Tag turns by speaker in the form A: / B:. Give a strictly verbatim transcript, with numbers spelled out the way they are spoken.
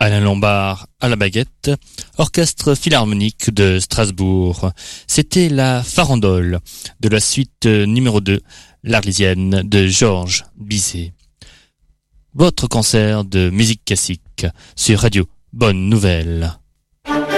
A: Alain Lombard à la baguette, orchestre philharmonique de Strasbourg. C'était la farandole de la suite numéro deux, l'Arlésienne de Georges Bizet. Votre concert de musique classique sur Radio Bonne Nouvelle.